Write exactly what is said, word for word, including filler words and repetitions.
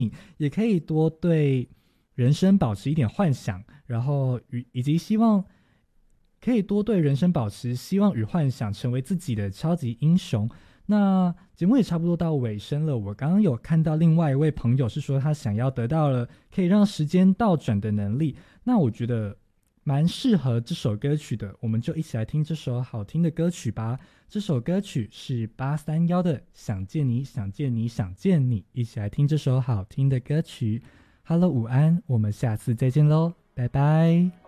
也可以多对人生保持一点幻想，然后与以及希望可以多对人生保持希望与幻想，成为自己的超级英雄。那节目也差不多到尾声了，我刚刚有看到另外一位朋友是说他想要得到了可以让时间倒转的能力，那我觉得蛮适合这首歌曲的，我们就一起来听这首好听的歌曲吧。这首歌曲是八三夭的想见你想见你想见你，一起来听这首好听的歌曲。Hello 午安，我们下次再见咯，拜拜。